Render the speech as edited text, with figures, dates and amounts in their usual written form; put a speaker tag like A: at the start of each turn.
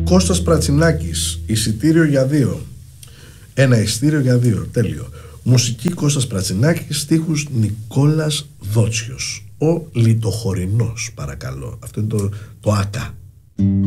A: Κώστας Πρατσινάκης, εισιτήριο για 2. Ένα εισιτήριο για 2. Τέλειο. Μουσική Κώστας Πρατσινάκης, στίχους Νικόλας Δότσιος. Ο Λιτοχωρινός, παρακαλώ. Αυτό είναι το ΑΚΑ.